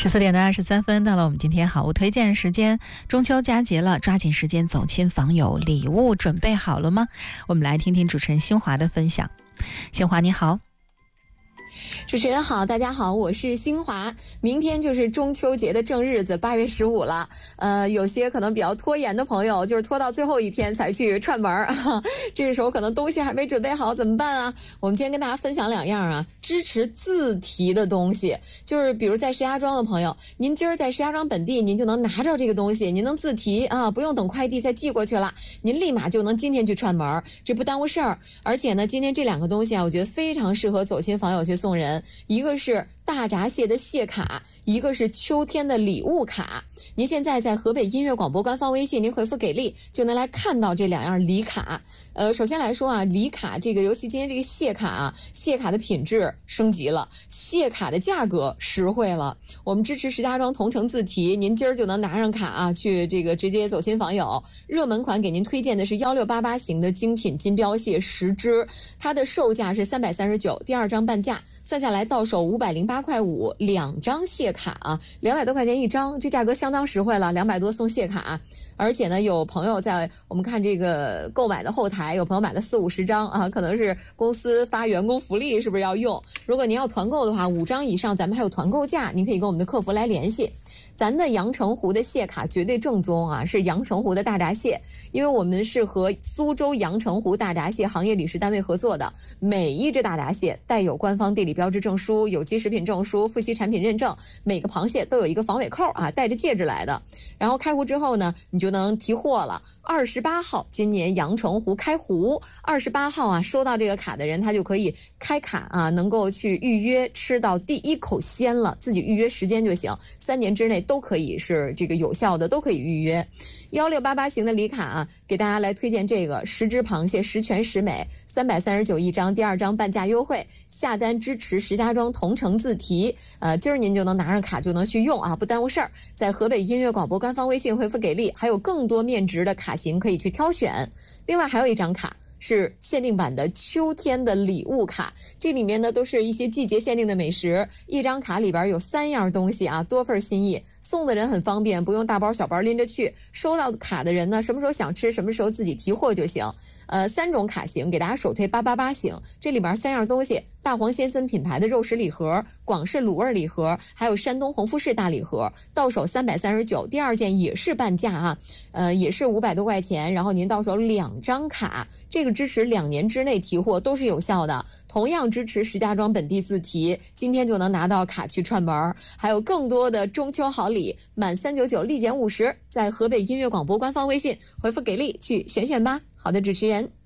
14:23，到了我们今天好物推荐时间。中秋佳节了，抓紧时间走亲访友，礼物准备好了吗？我们来听听主持人新华的分享。新华你好。 主持人好，大家好，我是新华。明天就是中秋节的正日子，8月15了。有些可能比较拖延的朋友，就是拖到最后一天才去串门这个时候可能东西还没准备好，怎么办啊？我们今天跟大家分享2样啊，支持自提的东西，就是比如在石家庄的朋友，您今儿在石家庄本地，您就能拿着这个东西，您能自提啊，不用等快递再寄过去了，您立马就能今天去串门，这不耽误事儿。而且呢，今天这2个东西啊，我觉得非常适合走亲访友去送人，一个是大闸蟹的蟹卡，一个是秋天的礼物卡。您现在在河北音乐广播官方微信，您回复给力就能来看到这2样礼卡。首先来说啊，礼卡这个，尤其今天这个蟹卡啊，蟹卡的品质升级了，蟹卡的价格实惠了。我们支持石家庄同城自提，您今儿就能拿上卡啊，去这个直接走亲访友。热门款给您推荐的是1688型的精品金标蟹10只，它的售价是339，第2张半价，算下来到手508块5，2张蟹卡啊，200多块钱一张，这价格相当实惠了，200多送蟹卡。而且呢，有朋友在我们看这个购买的后台，有朋友买了40-50张啊，可能是公司发员工福利，是不是要用？如果您要团购的话，5张以上咱们还有团购价，您可以跟我们的客服来联系。咱的阳澄湖的蟹卡绝对正宗啊，是阳澄湖的大闸蟹，因为我们是和苏州阳澄湖大闸蟹行业理事单位合作的，每一只大闸蟹带有官方地理标志证书、有机食品证书、富硒产品认证，每个螃蟹都有一个防伪扣啊，带着戒指来的。然后开湖之后呢，你就能提货了。28号今年阳澄湖开湖，28号啊，收到这个卡的人他就可以开卡啊，能够去预约吃到第一口鲜了，自己预约时间就行，3年之内都可以是这个有效的，都可以预约。1688型的礼卡啊，给大家来推荐这个10只螃蟹10全10美，339一张，第2张半价优惠，下单支持石家庄同城自提。今儿您就能拿上卡就能去用啊，不耽误事儿。在河北音乐广播官方微信回复给力，还有更多面值的卡型可以去挑选。另外还有一张卡是限定版的秋天的礼物卡，这里面呢都是一些季节限定的美食，一张卡里边有3样东西啊，多份心意，送的人很方便，不用大包小包拎着去，收到卡的人呢什么时候想吃什么时候自己提货就行。3种卡型给大家首推888型，这里边3样东西，大黄先生品牌的肉食礼盒、广式卤味礼盒，还有山东红富士大礼盒，到手339，第2件也是半价啊，也是500多块钱，然后您到手2张卡，这个支持2年之内提货都是有效的，同样支持石家庄本地自提，今天就能拿到卡去串门。还有更多的中秋好礼，满399立减50，在河北音乐广播官方微信回复给力去选选吧。好的，主持人。